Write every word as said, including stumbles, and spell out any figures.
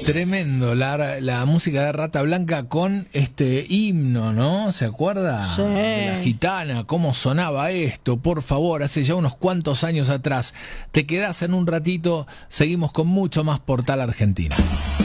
Tremendo, la, la música de Rata Blanca con este himno, ¿no? ¿Se acuerda? Sí. De la gitana, cómo sonaba esto, por favor, hace ya unos cuantos años atrás. Te quedás en un ratito, seguimos con mucho más Portal Argentina.